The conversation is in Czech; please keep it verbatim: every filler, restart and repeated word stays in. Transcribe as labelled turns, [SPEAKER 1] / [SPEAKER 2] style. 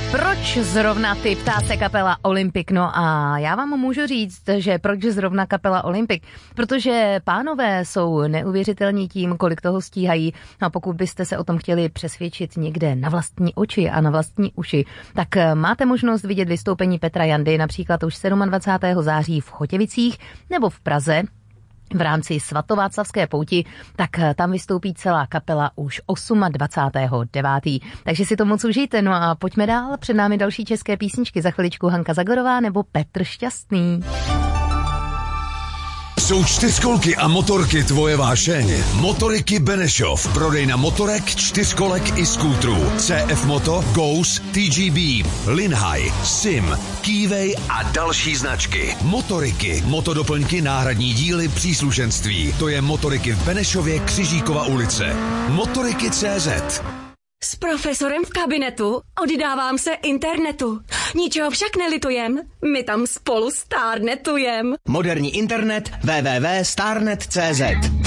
[SPEAKER 1] Proč zrovna ty, ptá se kapela Olympik? No a já vám můžu říct, že proč zrovna kapela Olympik? Protože pánové jsou neuvěřitelní tím, kolik toho stíhají. A pokud byste se o tom chtěli přesvědčit někde na vlastní oči a na vlastní uši, tak máte možnost vidět vystoupení Petra Jandy například už dvacátého sedmého září v Chotěvicích nebo v Praze. V rámci svatováclavské pouti, tak tam vystoupí celá kapela už dvacátého osmého devátého Takže si to moc užijte. No a pojďme dál, před námi další české písničky. Za chviličku Hanka Zagorová nebo Petr Šťastný.
[SPEAKER 2] Jsou čtyřkolky a motorky tvoje vášeň. Motoriky Benešov. Prodejna motorek, čtyřkolek i skútrů. C F Moto, Ghost, T G B, Linhai, Sim, Keyway a další značky. Motoriky, motodoplňky, náhradní díly, příslušenství. To je Motoriky v Benešově, Křižíkova ulice. Motoriky tečka cé zet.
[SPEAKER 3] S profesorem v kabinetu oddávám se internetu. Ničeho však nelitujem, my tam spolu stárnetujem.
[SPEAKER 4] Moderní internet w w w tečka starnet tečka cé zet